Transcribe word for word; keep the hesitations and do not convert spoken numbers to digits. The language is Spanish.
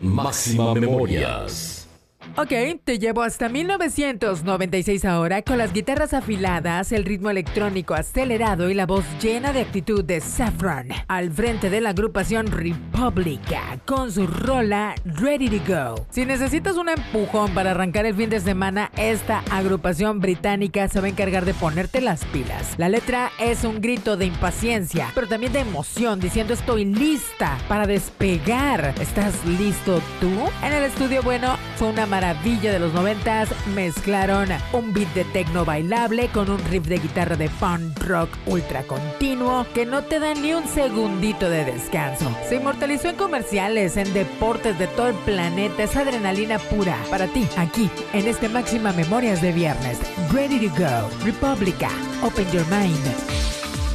Máxima Memorias. Ok, te llevo hasta mil novecientos noventa y seis ahora con las guitarras afiladas, el ritmo electrónico acelerado y la voz llena de actitud de Saffron al frente de la agrupación Republica con su rola Ready to Go. Si necesitas un empujón para arrancar el fin de semana, esta agrupación británica se va a encargar de ponerte las pilas. La letra es un grito de impaciencia, pero también de emoción, diciendo estoy lista para despegar. ¿Estás listo tú? En el estudio, bueno, fue una maravilla de los noventas, mezclaron un beat de techno bailable con un riff de guitarra de punk rock ultra continuo que no te da ni un segundito de descanso. Se inmortalizó en comerciales, en deportes de todo el planeta, es adrenalina pura para ti, aquí, en este Máxima Memorias de viernes. Ready to Go, Republica, Open Your Mind.